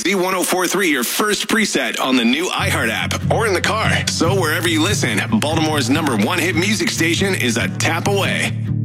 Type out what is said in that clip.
Z1043 your first preset on the new iHeart app or in the car. So wherever you listen, Baltimore's #1 hit music station is a tap away.